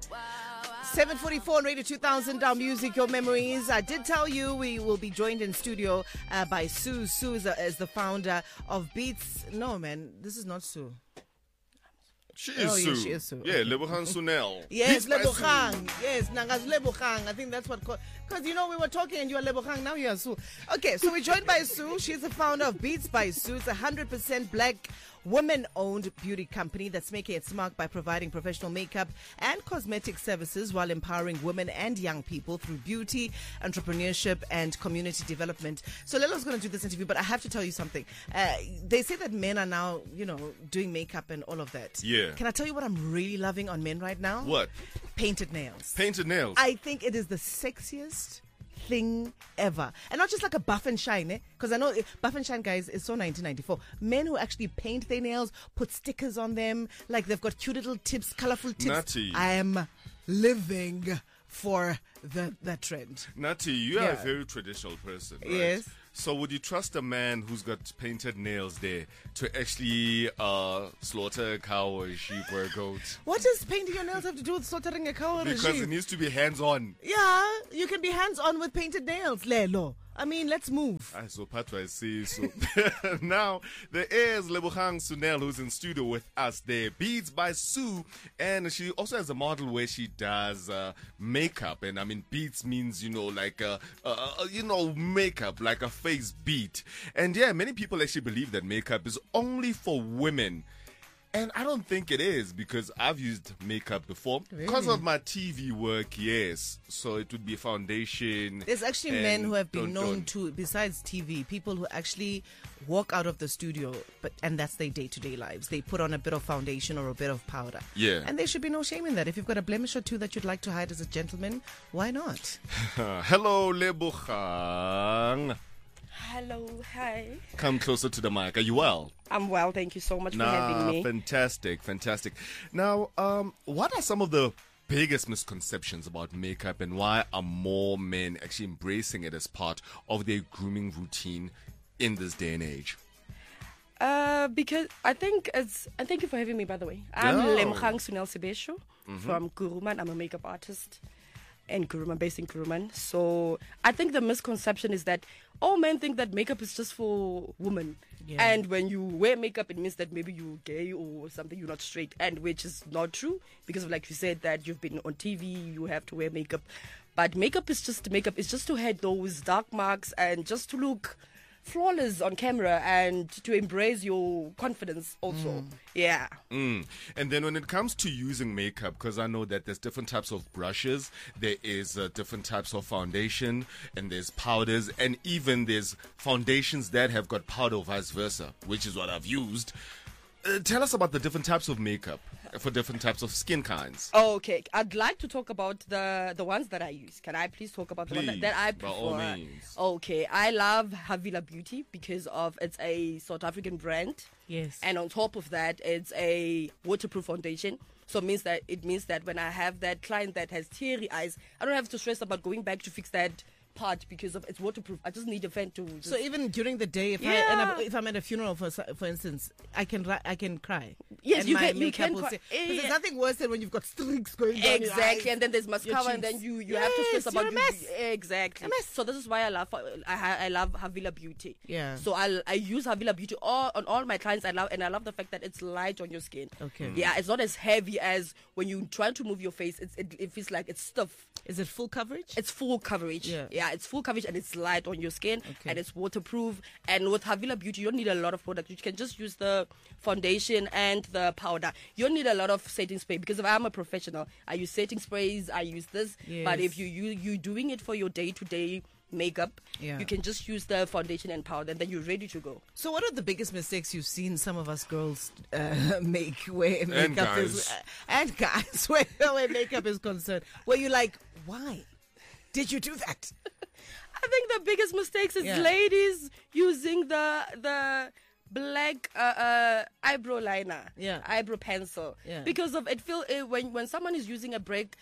7:44 on Radio 2000, our music, your memories. I did tell you we will be joined in studio by Sue. Sue is the founder of Beats. No, man, this is not Sue. She is Sue. Yeah, she is Sue. Yeah, Lebogang Sunel. Yes, Lebogang. Yes, Nanga's Lebogang. I think that's what... Because, you know, we were talking and you are Lebogang, now you are Sue. Okay, so we're joined by Sue. She's the founder of Beats by Sue. It's a 100% black, women-owned beauty company that's making its mark by providing professional makeup and cosmetic services while empowering women and young people through beauty, entrepreneurship, and community development. So Lelo's going to do this interview, but I have to tell you something. They say that men are now, you know, doing makeup and all of that. Yeah. Can I tell you what I'm really loving on men right now? What? Painted nails. Painted nails. I think it is the sexiest thing ever. And not just like a buff and shine, because I know buff and shine, guys, is so 1994. Men who actually paint their nails, put stickers on them, like they've got cute little tips, colorful tips. Nutty. I am living for that trend. Nati, you are a very traditional person, right? Yes. So would you trust a man who's got painted nails there to actually slaughter a cow or a sheep or a goat? What does painting your nails have to do with slaughtering a cow or a Because sheep? it needs to be hands-on. Yeah, you can be hands-on with painted nails, Lelo. I mean, let's move. So Patwa, I see. So now there is Lebogang Sunel who's in studio with us there. Beats by Sue, and she also has a model where she does makeup. And I mean, beats means like makeup, like a face beat. And yeah, many people actually believe that makeup is only for women. And I don't think it is, because I've used makeup before. Really? Because of my TV work, yes. So it would be foundation. There's actually men who have been known to, besides TV, people who actually walk out of the studio, and that's their day-to-day lives. They put on a bit of foundation or a bit of powder. Yeah. And there should be no shame in that. If you've got a blemish or two that you'd like to hide as a gentleman, why not? Hello, Lebogang. Hello, hi. Come closer to the mic. Are you well? I'm well, thank you so much for having me. Fantastic. Now, what are some of the biggest misconceptions about makeup, and why are more men actually embracing it as part of their grooming routine in this day and age? Because I think and thank you for having me, by the way. I'm Lebogang Sunel Sebesho from Kuruman. I'm a makeup artist in Kuruman, based in Kuruman. So I think the misconception is that all men think that makeup is just for women. Yeah. And when you wear makeup, it means that maybe you're gay or something, you're not straight, and which is not true, because of, like you said, that you've been on TV, you have to wear makeup. But makeup is just makeup. It's just to hide those dark marks and just to look flawless on camera and to embrace your confidence also. Yeah. And then when it comes to using makeup, because I know that there's different types of brushes, there is different types of foundation, and there's powders, and even there's foundations that have got powder or vice versa, which is what I've used. Tell us about the different types of makeup for different types of skin kinds. Okay, I'd like to talk about the ones that I use. Can I please talk about the one that I prefer? By all means. Okay, I love Havila Beauty because of it's a South African brand. Yes. And on top of that, it's a waterproof foundation. So it means that when I have that client that has teary eyes, I don't have to stress about going back to fix that part because of it's waterproof. I just need a fan to. So even during the day, if I'm at a funeral, for instance, I can cry. Yes, and you my can makeup cry. Because there's nothing worse than when you've got streaks going down your eyes, and then there's mascara, and then you have to stress about a mess. Exactly. So this is why I love Havila Beauty. Yeah. So I use Havila Beauty on all my clients. I love the fact that it's light on your skin. Okay. Yeah, it's not as heavy as when you try to move your face. It feels like it's stiff. Is it full coverage? It's full coverage. Yeah, it's full coverage, and it's light on your skin, and it's waterproof. And with Havila Beauty, you don't need a lot of product. You can just use the foundation and the powder. You don't need a lot of setting spray, because if I'm a professional, I use setting sprays, I use this. Yes. But if you're doing it for your day-to-day makeup, you can just use the foundation and powder, and then you're ready to go. So what are the biggest mistakes you've seen some of us girls make where makeup is and guys where makeup is concerned, where you're like, why did you do that? I think the biggest mistakes is ladies using the black eyebrow liner, eyebrow pencil, because of it. When someone is using a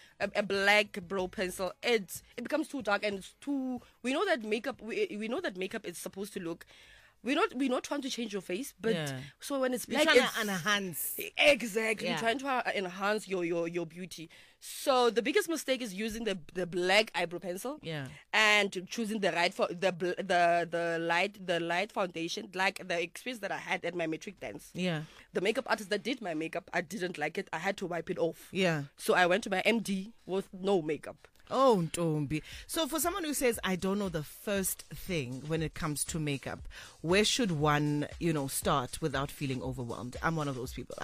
black brow pencil, it becomes too dark and it's too. We know that makeup. We know that makeup is supposed to look we're not trying to change your face, but so when it's black, You're trying to enhance. Exactly. Yeah. Trying to enhance your beauty. So the biggest mistake is using the black eyebrow pencil. Yeah. And choosing the right for the light foundation, like the experience that I had at my matric dance. Yeah. The makeup artist that did my makeup, I didn't like it. I had to wipe it off. Yeah. So I went to my MD with no makeup. Oh, Ntombi. So for someone who says, I don't know the first thing when it comes to makeup, where should one, start without feeling overwhelmed? I'm one of those people.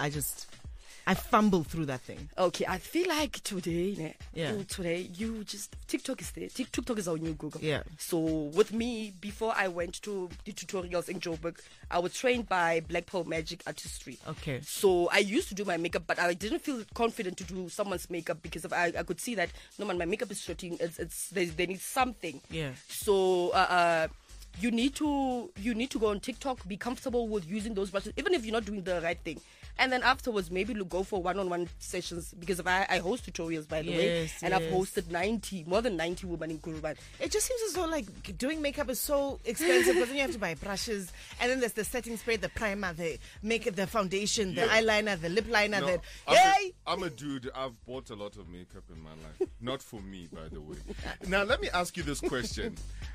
I fumble through that thing. Okay, I feel like today, Yeah. you just, TikTok is there. TikTok is our new Google. Yeah. So with me, before I went to the tutorials in Joburg, I was trained by Black Pearl Magic Artistry. Okay. So I used to do my makeup, but I didn't feel confident to do someone's makeup because I could see that, no man, my makeup is shooting. They need something. Yeah. So you need to go on TikTok, be comfortable with using those brushes, even if you're not doing the right thing. And then afterwards, maybe go for one-on-one sessions, because I host tutorials, by the way, and I've hosted more than 90 women in Kuruman. It just seems as though like doing makeup is so expensive because then you have to buy brushes, and then there's the setting spray, the primer, the makeup, the foundation, the eyeliner, the lip liner. No, Hey! I'm a dude. I've bought a lot of makeup in my life. Not for me, by the way. Now, let me ask you this question.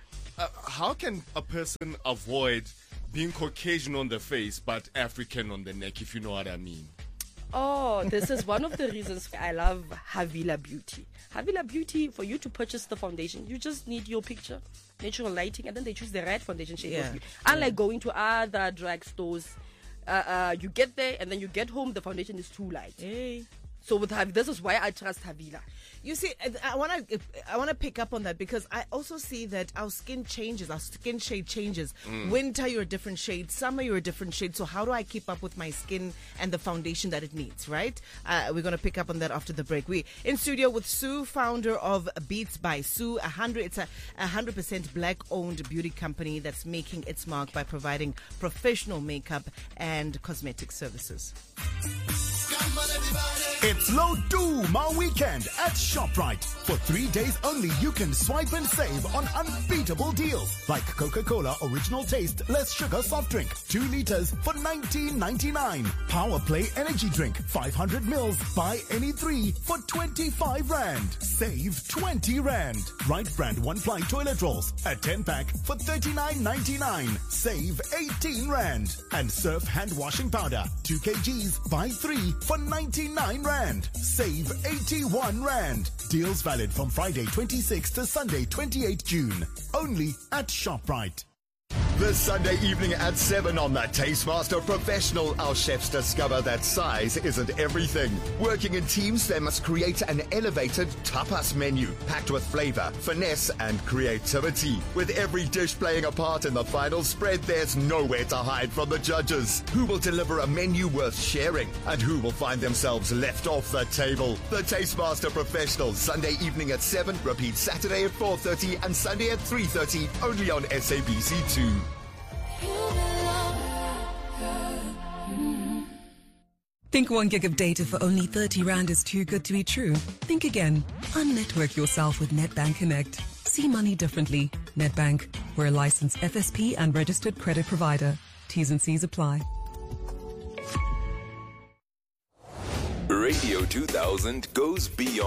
How can a person avoid being Caucasian on the face but African on the neck, if you know what I mean? Oh, this is one of the reasons I love Havila Beauty. Havila Beauty, for you to purchase the foundation, you just need your picture, natural lighting, and then they choose the right foundation shade for you. Unlike going to other drug stores, you get there and then you get home, the foundation is too light. Hey. So with this is why I trust Havila. You see, I want to pick up on that because I also see that our skin changes, our skin shade changes. Winter, you're a different shade. Summer, you're a different shade. So how do I keep up with my skin and the foundation that it needs, right? We're going to pick up on that after the break. We in studio with Sue, founder of Beats by Sue. It's a 100% black-owned beauty company that's making its mark by providing professional makeup and cosmetic services. It's Low Duma weekend at ShopRite. For 3 days only, you can swipe and save on unbeatable deals like Coca-Cola Original Taste Less Sugar Soft Drink, 2 liters for $19.99. Power Play Energy Drink, 500 mils, buy any 3 for 25 Rand. Save 20 Rand. Right Brand 1-ply toilet rolls, a 10-pack for $39.99. Save 18 Rand. And Surf hand washing powder, 2 kgs, buy 3 for 99 Rand. Save 81 Rand. Deals valid from Friday 26 to Sunday 28 June. Only at ShopRite. This Sunday evening at 7 on the Tastemaster Professional, our chefs discover that size isn't everything. Working in teams, they must create an elevated tapas menu, packed with flavor, finesse, and creativity. With every dish playing a part in the final spread, there's nowhere to hide from the judges. Who will deliver a menu worth sharing? And who will find themselves left off the table? The Tastemaster Professional, Sunday evening at 7, repeat Saturday at 4:30 and Sunday at 3:30, only on SABC2. Think 1 gig of data for only 30 Rand is too good to be true? Think again. Unnetwork yourself with Netbank Connect. See money differently. Netbank. We're a licensed FSP and registered credit provider. T's and C's apply. Radio 2000 goes beyond.